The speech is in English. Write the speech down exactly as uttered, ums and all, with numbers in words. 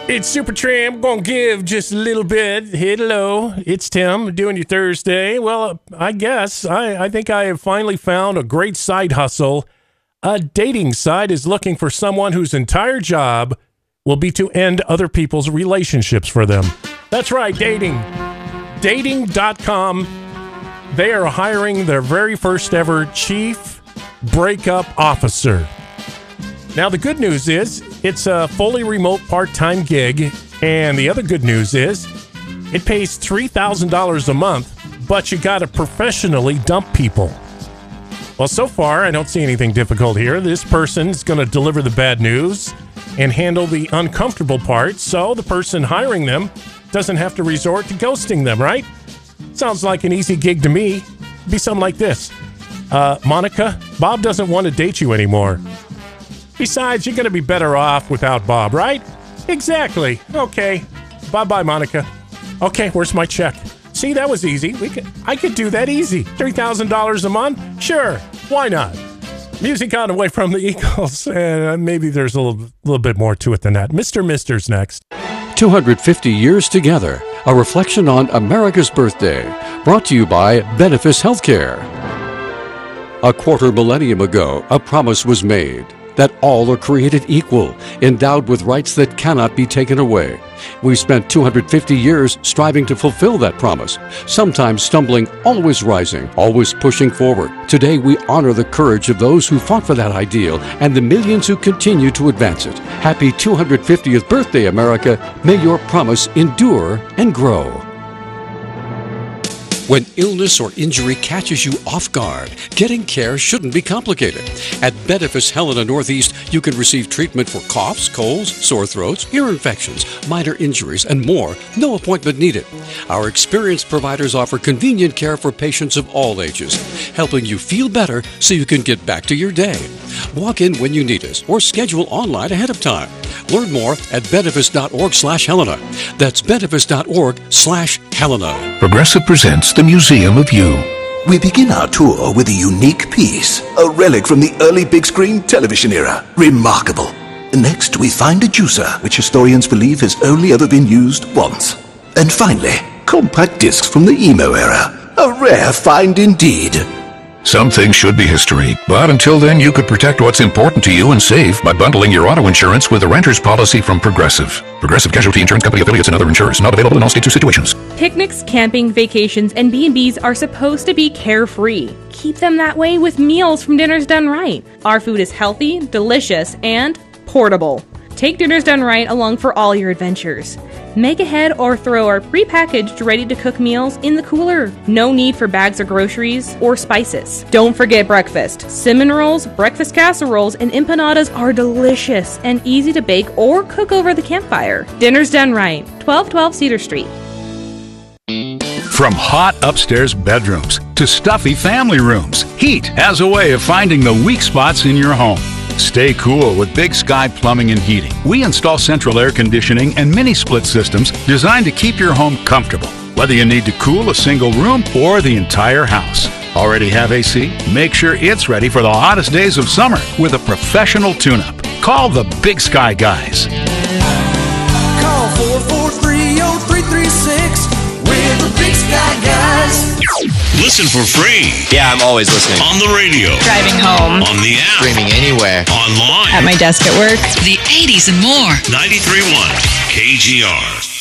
It's Supertramp. Gonna give just a little bit. Hello, it's Tim doing your Thursday. Well, I guess I, I think I have finally found a great side hustle. A dating site is looking for someone whose entire job will be to end other people's relationships for them. That's right, dating. Dating dot com. They are hiring their very first ever chief breakup officer. Now, the good news is it's a fully remote part-time gig, and the other good news is it pays three thousand dollars a month, but you got to professionally dump people. Well, so far, I don't see anything difficult here. This person's going to deliver the bad news and handle the uncomfortable parts, so the person hiring them doesn't have to resort to ghosting them, right? Sounds like an easy gig to me. It'd be something like this. Uh, Monica, Bob doesn't want to date you anymore. Besides, you're going to be better off without Bob, right? Exactly. Okay. Bye-bye, Monica. Okay, where's my check? See, that was easy. We could, I could do that easy. three thousand dollars a month? Sure. Why not? Music on the way from the Eagles. Uh, maybe there's a little, little bit more to it than that. Mister Mister's next. two hundred fifty years together. A reflection on America's birthday. Brought to you by Benefice Healthcare. A quarter millennium ago, a promise was made that all are created equal, endowed with rights that cannot be taken away. We spent two hundred fifty years striving to fulfill that promise, sometimes stumbling, always rising, always pushing forward. Today, we honor the courage of those who fought for that ideal and the millions who continue to advance it. Happy two hundred fiftieth birthday, America. May your promise endure and grow. When illness or injury catches you off guard, getting care shouldn't be complicated. At Benefice Helena Northeast, you can receive treatment for coughs, colds, sore throats, ear infections, minor injuries, and more. No appointment needed. Our experienced providers offer convenient care for patients of all ages, helping you feel better so you can get back to your day. Walk in when you need us or schedule online ahead of time. Learn more at benefice.org slash Helena. That's benefice.org slash Helena. Progressive presents the Museum of You. We begin our tour with a unique piece, a relic from the early big screen television era. Remarkable. Next, we find a juicer, which historians believe has only ever been used once. And finally, compact discs from the emo era. A rare find indeed. Some things should be history, but until then you could protect what's important to you and save by bundling your auto insurance with a renter's policy from Progressive. Progressive Casualty Insurance Company affiliates and other insurers. Not available in all states or situations. Picnics, camping, vacations, and B and B's are supposed to be carefree. Keep them that way with meals from Dinners Done Right. Our food is healthy, delicious, and portable. Take Dinners Done Right along for all your adventures. Make ahead or throw our pre-packaged, ready-to-cook meals in the cooler. No need for bags of groceries or spices. Don't forget breakfast. Cinnamon rolls, breakfast casseroles, and empanadas are delicious and easy to bake or cook over the campfire. Dinners Done Right, twelve twelve Cedar Street. From hot upstairs bedrooms to stuffy family rooms, Heat has a way of finding the weak spots in your home. Stay cool with Big Sky Plumbing and Heating. We install central air conditioning and mini split systems designed to keep your home comfortable, whether you need to cool a single room or the entire house. Already have A C? Make sure it's ready for the hottest days of summer with a professional tune-up. Call the Big Sky guys. Call four four three, oh three three six. We're the Big Sky guys. Listen for free. Yeah, I'm always listening. On the radio. Driving home. On the app. Streaming anywhere. Online. At my desk at work. The eighties and more. ninety-three point one K G R.